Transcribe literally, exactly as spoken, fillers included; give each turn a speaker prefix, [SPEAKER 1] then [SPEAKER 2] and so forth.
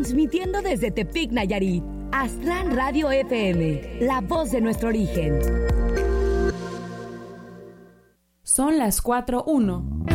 [SPEAKER 1] Transmitiendo desde Tepic, Nayarit. Aztlán Radio F M, la voz de nuestro origen.
[SPEAKER 2] Son las cuatro uno.